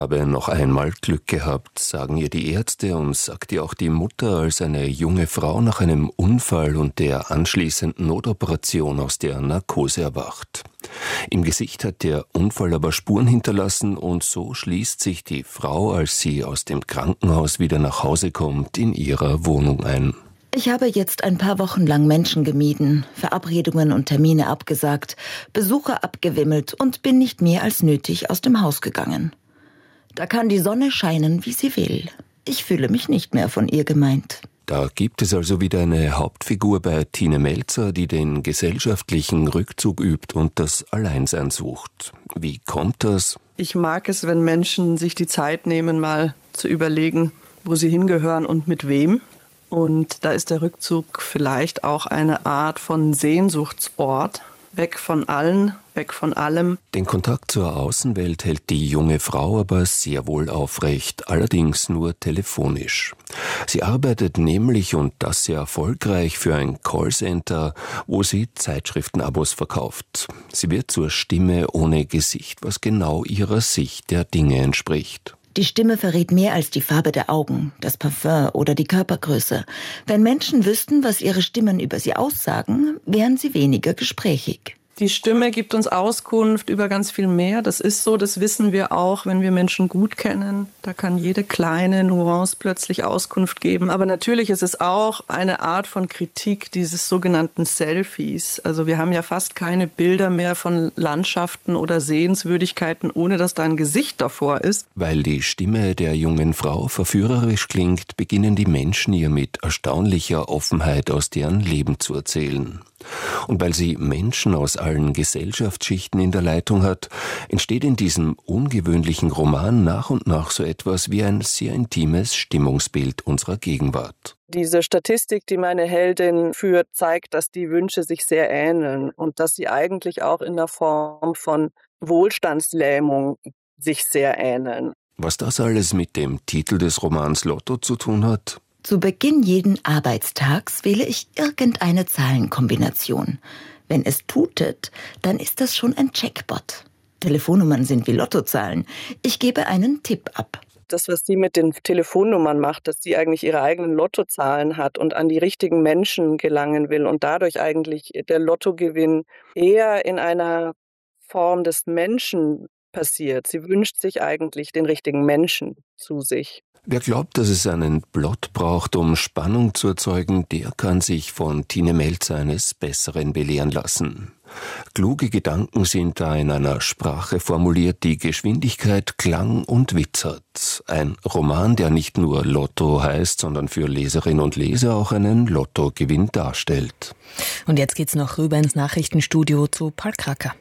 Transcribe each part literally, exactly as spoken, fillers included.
Habe noch einmal Glück gehabt, sagen ihr die Ärzte und sagt ihr auch die Mutter, als eine junge Frau nach einem Unfall und der anschließenden Notoperation aus der Narkose erwacht. Im Gesicht hat der Unfall aber Spuren hinterlassen und so schließt sich die Frau, als sie aus dem Krankenhaus wieder nach Hause kommt, in ihrer Wohnung ein. Ich habe jetzt ein paar Wochen lang Menschen gemieden, Verabredungen und Termine abgesagt, Besucher abgewimmelt und bin nicht mehr als nötig aus dem Haus gegangen. Da kann die Sonne scheinen, wie sie will. Ich fühle mich nicht mehr von ihr gemeint. Da gibt es also wieder eine Hauptfigur bei Tine Melzer, die den gesellschaftlichen Rückzug übt und das Alleinsein sucht. Wie kommt das? Ich mag es, wenn Menschen sich die Zeit nehmen, mal zu überlegen, wo sie hingehören und mit wem. Und da ist der Rückzug vielleicht auch eine Art von Sehnsuchtsort. Weg von allen, weg von allem. Den Kontakt zur Außenwelt hält die junge Frau aber sehr wohl aufrecht, allerdings nur telefonisch. Sie arbeitet nämlich, und das sehr erfolgreich, für ein Callcenter, wo sie Zeitschriftenabos verkauft. Sie wird zur Stimme ohne Gesicht, was genau ihrer Sicht der Dinge entspricht. Die Stimme verrät mehr als die Farbe der Augen, das Parfum oder die Körpergröße. Wenn Menschen wüssten, was ihre Stimmen über sie aussagen, wären sie weniger gesprächig. Die Stimme gibt uns Auskunft über ganz viel mehr. Das ist so, das wissen wir auch, wenn wir Menschen gut kennen. Da kann jede kleine Nuance plötzlich Auskunft geben. Aber natürlich ist es auch eine Art von Kritik dieses sogenannten Selfies. Also wir haben ja fast keine Bilder mehr von Landschaften oder Sehenswürdigkeiten, ohne dass da ein Gesicht davor ist. Weil die Stimme der jungen Frau verführerisch klingt, beginnen die Menschen ihr mit erstaunlicher Offenheit aus deren Leben zu erzählen. Und weil sie Menschen aus allen Gesellschaftsschichten in der Leitung hat, entsteht in diesem ungewöhnlichen Roman nach und nach so etwas wie ein sehr intimes Stimmungsbild unserer Gegenwart. Diese Statistik, die meine Heldin führt, zeigt, dass die Wünsche sich sehr ähneln und dass sie eigentlich auch in der Form von Wohlstandslähmung sich sehr ähneln. Was das alles mit dem Titel des Romans Lotto zu tun hat? Zu Beginn jeden Arbeitstags wähle ich irgendeine Zahlenkombination. Wenn es tutet, dann ist das schon ein Jackpot. Telefonnummern sind wie Lottozahlen. Ich gebe einen Tipp ab. Das, was sie mit den Telefonnummern macht, dass sie eigentlich ihre eigenen Lottozahlen hat und an die richtigen Menschen gelangen will und dadurch eigentlich der Lottogewinn eher in einer Form des Menschen passiert. Sie wünscht sich eigentlich den richtigen Menschen zu sich. Wer glaubt, dass es einen Plot braucht, um Spannung zu erzeugen, der kann sich von Tine Melzer eines Besseren belehren lassen. Kluge Gedanken sind da in einer Sprache formuliert, die Geschwindigkeit, Klang und Witz hat. Ein Roman, der nicht nur Lotto heißt, sondern für Leserinnen und Leser auch einen Lottogewinn darstellt. Und jetzt geht's noch rüber ins Nachrichtenstudio zu Paul Kracker.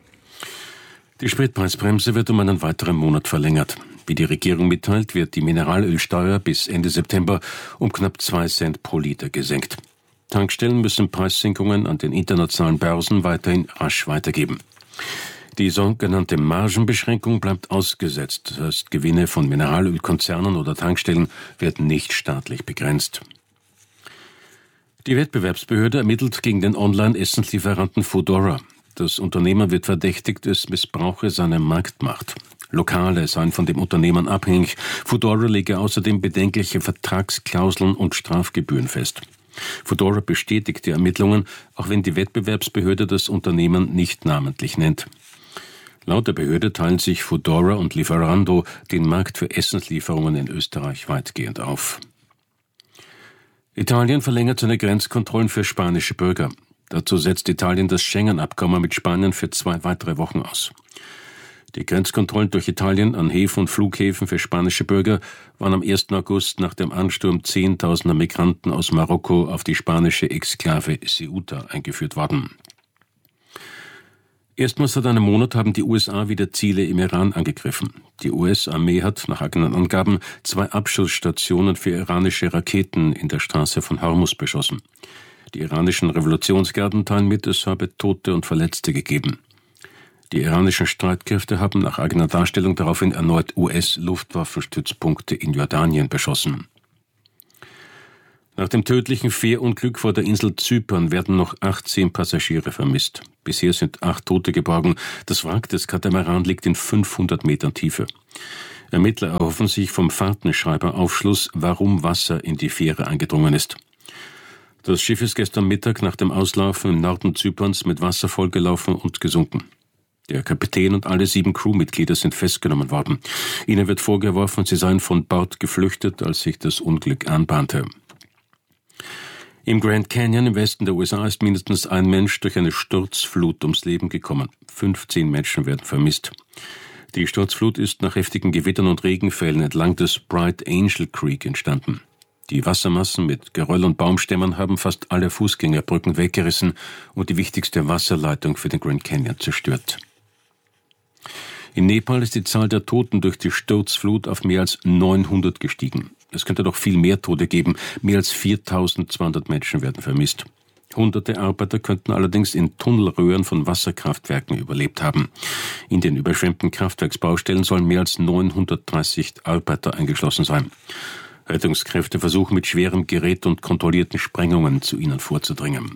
Die Spritpreisbremse wird um einen weiteren Monat verlängert. Wie die Regierung mitteilt, wird die Mineralölsteuer bis Ende September um knapp zwei Cent pro Liter gesenkt. Tankstellen müssen Preissenkungen an den internationalen Börsen weiterhin rasch weitergeben. Die sogenannte Margenbeschränkung bleibt ausgesetzt. Das heißt, Gewinne von Mineralölkonzernen oder Tankstellen werden nicht staatlich begrenzt. Die Wettbewerbsbehörde ermittelt gegen den Online-Essenslieferanten Foodora. Das Unternehmen wird verdächtigt, es missbrauche seine Marktmacht. Lokale seien von dem Unternehmen abhängig. Foodora lege außerdem bedenkliche Vertragsklauseln und Strafgebühren fest. Foodora bestätigt die Ermittlungen, auch wenn die Wettbewerbsbehörde das Unternehmen nicht namentlich nennt. Laut der Behörde teilen sich Foodora und Lieferando den Markt für Essenslieferungen in Österreich weitgehend auf. Italien verlängert seine Grenzkontrollen für spanische Bürger. Dazu setzt Italien das Schengen-Abkommen mit Spanien für zwei weitere Wochen aus. Die Grenzkontrollen durch Italien an Häfen und Flughäfen für spanische Bürger waren am ersten August nach dem Ansturm zehntausender Migranten aus Marokko auf die spanische Exklave Ceuta eingeführt worden. Erstmals seit einem Monat haben die U S A wieder Ziele im Iran angegriffen. Die U S-Armee hat nach eigenen Angaben zwei Abschussstationen für iranische Raketen in der Straße von Hormuz beschossen. Die iranischen Revolutionsgarden teilen mit, es habe Tote und Verletzte gegeben. Die iranischen Streitkräfte haben nach eigener Darstellung daraufhin erneut U S-Luftwaffenstützpunkte in Jordanien beschossen. Nach dem tödlichen Fährunglück vor der Insel Zypern werden noch achtzehn Passagiere vermisst. Bisher sind acht Tote geborgen. Das Wrack des Katamaran liegt in fünfhundert Metern Tiefe. Ermittler erhoffen sich vom Fahrtenschreiber Aufschluss, warum Wasser in die Fähre eingedrungen ist. Das Schiff ist gestern Mittag nach dem Auslaufen im Norden Zyperns mit Wasser vollgelaufen und gesunken. Der Kapitän und alle sieben Crewmitglieder sind festgenommen worden. Ihnen wird vorgeworfen, sie seien von Bord geflüchtet, als sich das Unglück anbahnte. Im Grand Canyon im Westen der U S A ist mindestens ein Mensch durch eine Sturzflut ums Leben gekommen. fünfzehn Menschen werden vermisst. Die Sturzflut ist nach heftigen Gewittern und Regenfällen entlang des Bright Angel Creek entstanden. Die Wassermassen mit Geröll und Baumstämmen haben fast alle Fußgängerbrücken weggerissen und die wichtigste Wasserleitung für den Grand Canyon zerstört. In Nepal ist die Zahl der Toten durch die Sturzflut auf mehr als neunhundert gestiegen. Es könnte noch viel mehr Tote geben. Mehr als viertausendzweihundert Menschen werden vermisst. Hunderte Arbeiter könnten allerdings in Tunnelröhren von Wasserkraftwerken überlebt haben. In den überschwemmten Kraftwerksbaustellen sollen mehr als neunhundertdreißig Arbeiter eingeschlossen sein. Rettungskräfte versuchen mit schwerem Gerät und kontrollierten Sprengungen zu ihnen vorzudringen.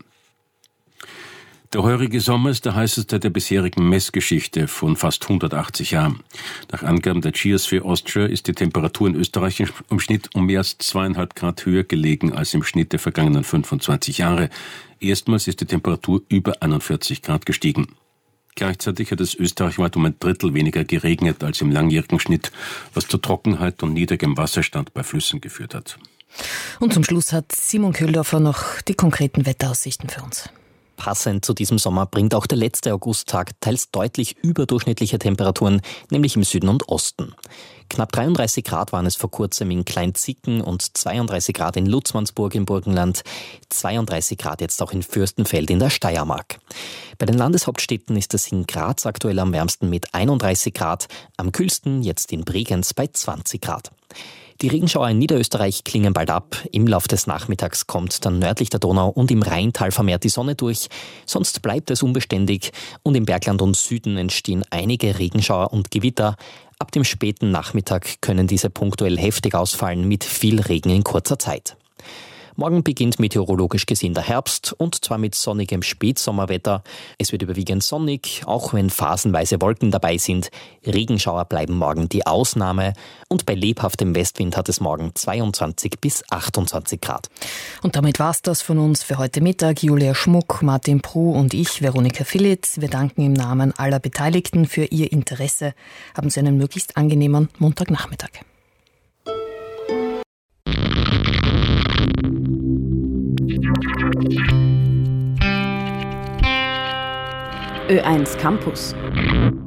Der heurige Sommer ist der heißeste der bisherigen Messgeschichte von fast hundertachtzig Jahren. Nach Angaben der Geosphere Austria ist die Temperatur in Österreich im Schnitt um mehr als zweieinhalb Grad höher gelegen als im Schnitt der vergangenen fünfundzwanzig Jahre. Erstmals ist die Temperatur über einundvierzig Grad gestiegen. Gleichzeitig hat es österreichweit um ein Drittel weniger geregnet als im langjährigen Schnitt, was zu Trockenheit und niedrigem Wasserstand bei Flüssen geführt hat. Und zum Schluss hat Simon Köhldorfer noch die konkreten Wetteraussichten für uns. Passend zu diesem Sommer bringt auch der letzte Augusttag teils deutlich überdurchschnittliche Temperaturen, nämlich im Süden und Osten. Knapp dreiunddreißig Grad waren es vor kurzem in Kleinzicken und zweiunddreißig Grad in Lutzmannsburg im Burgenland, zweiunddreißig Grad jetzt auch in Fürstenfeld in der Steiermark. Bei den Landeshauptstädten ist es in Graz aktuell am wärmsten mit einunddreißig Grad, am kühlsten jetzt in Bregenz bei zwanzig Grad. Die Regenschauer in Niederösterreich klingen bald ab. Im Lauf des Nachmittags kommt dann nördlich der Donau und im Rheintal vermehrt die Sonne durch. Sonst bleibt es unbeständig und im Bergland und Süden entstehen einige Regenschauer und Gewitter. Ab dem späten Nachmittag können diese punktuell heftig ausfallen mit viel Regen in kurzer Zeit. Morgen beginnt meteorologisch gesehen der Herbst und zwar mit sonnigem Spätsommerwetter. Es wird überwiegend sonnig, auch wenn phasenweise Wolken dabei sind. Regenschauer bleiben morgen die Ausnahme und bei lebhaftem Westwind hat es morgen zweiundzwanzig bis achtundzwanzig Grad. Und damit war's das von uns für heute Mittag. Julia Schmuck, Martin Pruh und ich, Veronika Philitz. Wir danken im Namen aller Beteiligten für Ihr Interesse. Haben Sie einen möglichst angenehmen Montagnachmittag. Ö eins Campus.